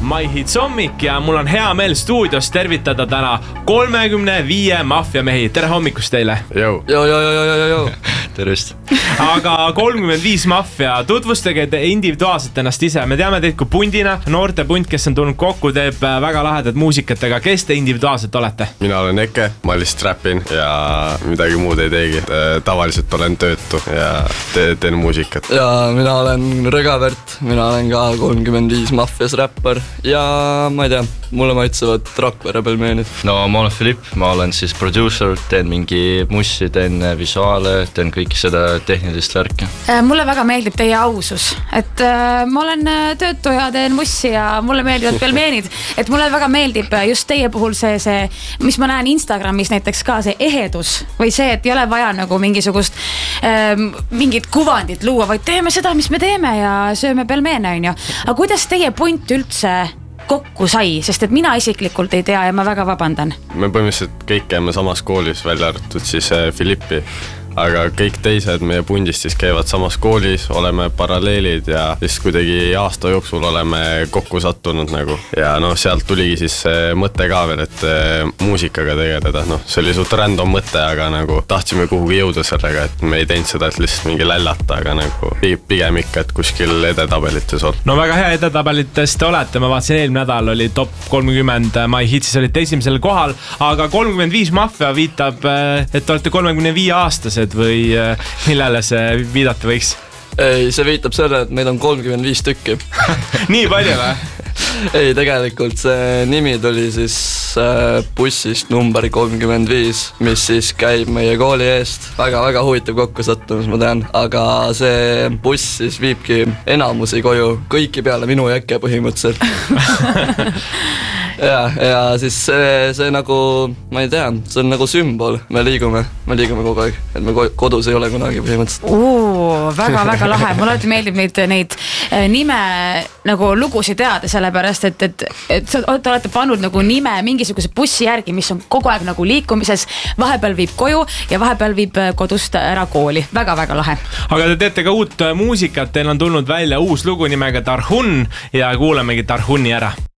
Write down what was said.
My Hits hommik ja mul on hea meel stuudios tervitada täna 35 maffiamehi. Tere hommikust teile! Jo. Tervist! Aga 35 maffia, tutvustage te individuaalselt ennast ise. Me teame teid kui pundina, noorte punt, kes on tulnud kokku, teeb väga lahedat muusikat, aga kes te individuaalselt olete? Mina olen Eke, ma lihtsalt räppin ja midagi muud ei teegi. Tavaliselt olen töötu ja teen muusikat. Ja mina olen Rõgavert, mina olen ka 35 maffias räppar ja ma ei tea, mulle maitsevad Rakvere pelmeenid. No ma olen Philipp, ma olen siis producer, teen mingi mussi, teen visuaale, teen kõiki seda tehnilist värki. Mulle väga meeldib teie ausus, et ma olen töötu ja teen mussi ja mulle meeldivad pelmeenid, et mulle väga meeldib just teie puhul see, mis ma näen Instagramis näiteks ka, see ehedus või see, et ei ole vaja nagu mingisugust mingit kuvandit luua, vaid teeme seda, mis me teeme ja sööme pelmeene, on ju. Aga kuidas teie punt üldse kokku sai, sest et mina isiklikult ei tea ja ma väga vabandan. Me põhimõtteliselt kõik käime samas koolis, välja arvatud siis Philippi. Aga kõik teised meie pundist siis käivad samas koolis, oleme paralleelid ja siis kuidagi aasta jooksul oleme kokku sattunud nagu. Ja sealt tuligi siis mõte ka veel, et muusikaga tegeleda. See oli suht random mõte, aga nagu tahtsime kuhugi jõuda sellega, et me ei teinud seda, et lihtsalt mingi lällata, aga nagu pigem ikka, et kuskil edetabelites on. No väga hea edetabelites te olete, ma vaatasin eelmine nädal oli top 30 My Hitsis olite esimesel kohal, aga 35 maffia viitab, et olete 35 aastased või millele see viidata võiks? Ei, see viitab selle, et meid on 35 tükki. Nii palju või? Ei, tegelikult see nimi tuli siis bussist number 35, mis siis käib meie kooli eest. Väga huvitav kokkusattumus, ma tean, aga see buss siis viibki enamusi koju, kõiki peale minu ja Eke põhimõtteliselt. Ja siis see nagu, ma ei tea, see on nagu sümbol, me liigume kogu aeg, et me kodus ei ole kunagi põhimõtteliselt. Väga lahe, mulle meeldib neid nime nagu lugusid teada, sellepärast, et te olete pannud nagu nime mingisuguse bussi järgi, mis on kogu aeg nagu liikumises, vahepeal viib koju ja vahepeal viib kodust ära kooli. Väga lahe. Aga te teete ka uut muusikat, teil on tulnud välja uus lugu nimega Tarhun ja kuulamegi Tarhuni ära.